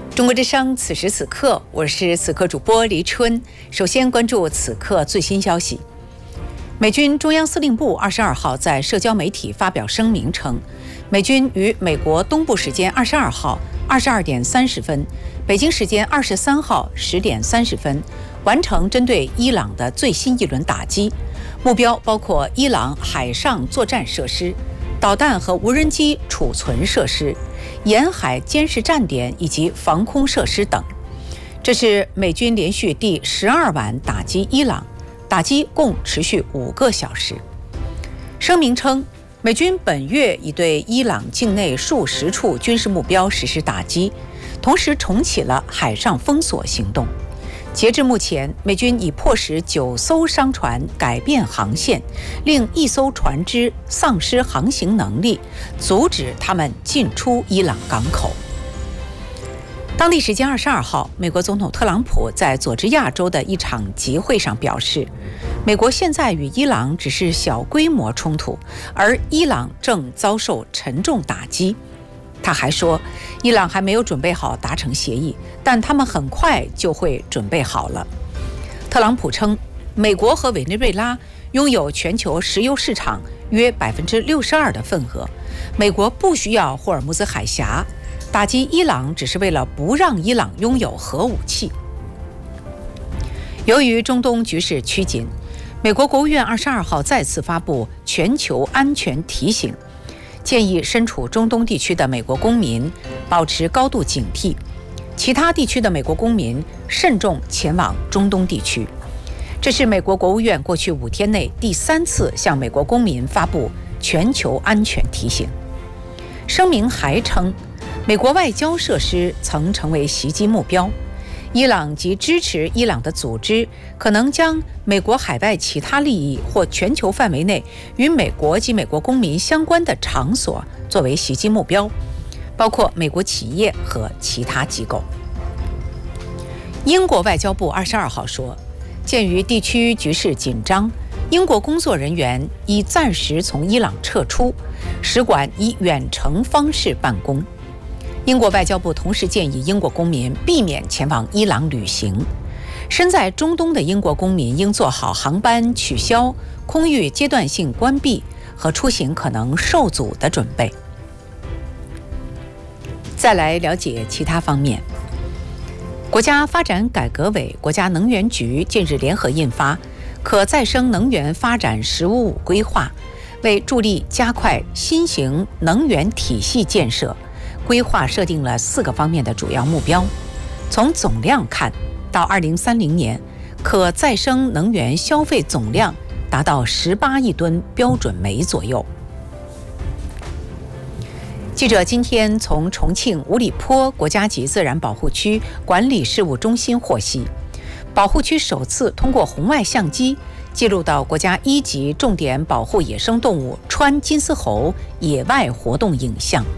中国之声，此时此刻，我是此刻主播黎春。首先关注此刻最新消息。美军中央司令部22号在社交媒体发表声明称，美军于美国东部时间22号22点30分，北京时间23号10点30分，完成针对伊朗的最新一轮打击，目标包括伊朗海上作战设施、导弹和无人机储存设施、沿海监视站点以及防空设施等。这是美军连续第12晚打击伊朗，打击共持续5个小时。声明称，美军本月已对伊朗境内数十处军事目标实施打击，同时重启了海上封锁行动。截至目前，美军已迫使9艘商船改变航线，令1艘船只丧失航行能力，阻止他们进出伊朗港口。当地时间22号，美国总统特朗普在佐治亚州的一场集会上表示，美国现在与伊朗只是小规模冲突，而伊朗正遭受沉重打击。他还说，伊朗还没有准备好达成协议，但他们很快就会准备好了。特朗普称，美国和委内瑞拉拥有全球石油市场约62%的份额，美国不需要霍尔木兹海峡，打击伊朗只是为了不让伊朗拥有核武器。由于中东局势趋紧，美国国务院22号再次发布全球安全提醒，建议身处中东地区的美国公民保持高度警惕，其他地区的美国公民慎重前往中东地区。这是美国国务院过去5天内第3次向美国公民发布全球安全提醒。声明还称，美国外交设施曾成为袭击目标，伊朗及支持伊朗的组织可能将美国海外其他利益或全球范围内与美国及美国公民相关的场所作为袭击目标，包括美国企业和其他机构。英国外交部22号说，鉴于地区局势紧张，英国工作人员已暂时从伊朗撤出，使馆以远程方式办公。英国外交部同时建议英国公民避免前往伊朗旅行。身在中东的英国公民应做好航班取消、空域阶段性关闭和出行可能受阻的准备。再来了解其他方面。国家发展改革委、国家能源局近日联合印发《可再生能源发展“15+5”规划》，为助力加快新型能源体系建设，规划设定了4个方面的主要目标。从总量看，到2030年，可再生能源消费总量达到18亿吨标准煤左右。记者今天从重庆五里坡国家级自然保护区管理事务中心获悉，保护区首次通过红外相机记录到国家1级重点保护野生动物川金丝猴野外活动影像。